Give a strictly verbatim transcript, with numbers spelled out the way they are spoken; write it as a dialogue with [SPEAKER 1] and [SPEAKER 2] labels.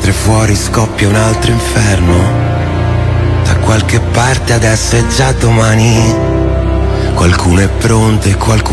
[SPEAKER 1] mentre fuori scoppia un altro inferno. Da qualche parte adesso è già domani. Qualcuno è pronto e qualcuno